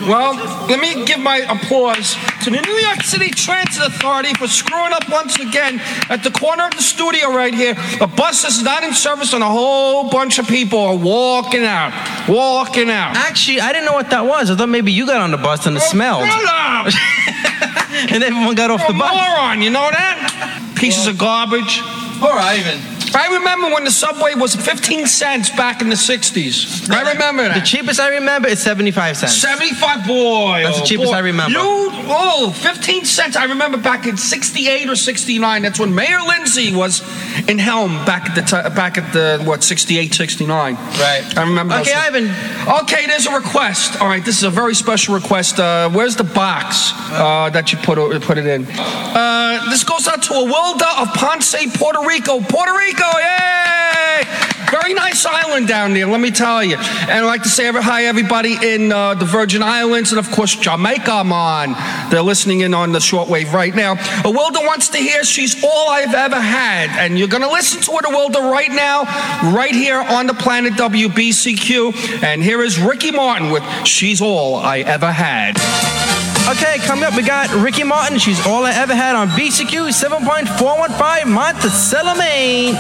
Well, let me give my applause to the New York City Transit Authority for screwing up once again at the corner of the studio right here. The bus is not in service and a whole bunch of people are walking out. Actually, I didn't know what that was. I thought maybe you got on the bus and it smelled. Shut up! And everyone got off You're the a bus. moron, you know that? Pieces of garbage. Poor Ivan. I remember when the subway was 15 cents back in the 60s. I remember that. The cheapest I remember is 75 cents. 75, boy. That's the cheapest I remember. 15 cents. I remember back in 68 or 69. That's when Mayor Lindsay was in helm back at the 68, 69. Right. I remember. Okay, Ivan. Okay, there's a request. All right, this is a very special request. Where's the box that you put it in? This goes out to Awilda of Ponce, Puerto Rico. Puerto Rico, yay! Very nice island down there, let me tell you. And I'd like to say hi, everybody in the Virgin Islands and, of course, Jamaica, man. They're listening in on the shortwave right now. Awilda wants to hear She's All I've Ever Had. And you're going to listen to it, Awilda, right now, right here on the planet WBCQ. And here is Ricky Martin with She's All I Ever Had. Okay, coming up, we got Ricky Martin. She's All I Ever Had on BCQ 7.415 Monticello, Maine.